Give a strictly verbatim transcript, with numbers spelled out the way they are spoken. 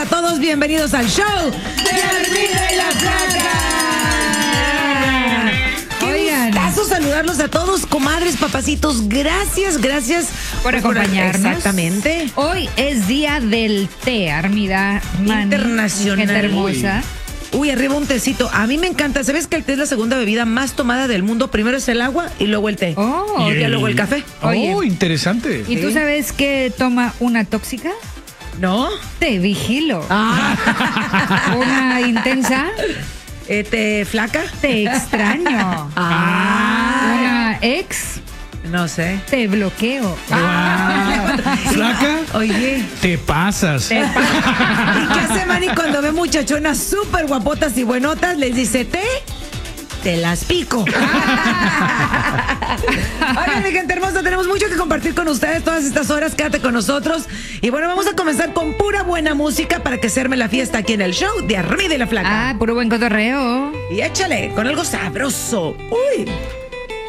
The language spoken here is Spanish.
todos, bienvenidos al show de Armida y la Flaca. Oigan, gustazo saludarlos a todos, comadres, papacitos. Gracias, gracias por acompañarnos. Exactamente. Hoy es día del té, Armida. Man, Internacional. Gente hermosa. Uy, arriba un tecito. A mí me encanta. ¿Sabes que el té es la segunda bebida más tomada del mundo? Primero es el agua y luego el té. Oh, y el... luego el café. Oye, oh, interesante. ¿Y ¿Sí? tú sabes qué toma una tóxica? ¿No? Te vigilo. Ah. Una intensa. Eh, ¿Te flaca? Te extraño. Ah. Una ex. No sé. Te bloqueo. Ah. ¿Flaca? Oye. Te pasas. Te pa- ¿Y qué hace Manny cuando ve muchachonas súper guapotas y buenotas? Les dice, ¿te? Te las pico. Oigan, mi gente hermosa, tenemos mucho que compartir con ustedes todas estas horas. Quédate con nosotros. Y bueno, vamos a comenzar con pura buena música para que se arme la fiesta aquí en el show de Armida y la Flaca. Ah, puro buen cotorreo. Y échale con algo sabroso. Uy.